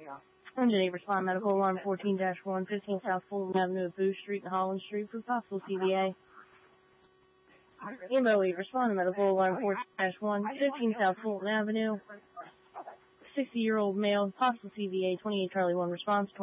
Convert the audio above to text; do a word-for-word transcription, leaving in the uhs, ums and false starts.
one eight respond medical alarm fourteen dash one, fifteen South Fulton Avenue at Booth Street and Holland Street for possible C V A. Ambo eight respond to medical alarm fourteen dash one, fifteen South Fulton Avenue. sixty-year-old male, possible C V A, twenty-eight Charlie one response.